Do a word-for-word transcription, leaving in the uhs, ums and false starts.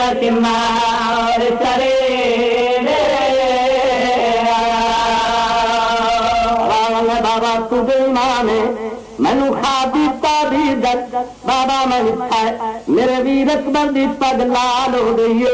मार करे बाबा तू बेईमाने मैनू खा दीता भी दस बाबा मैं मेरे वीर अकबर दी पग लाल हो गई है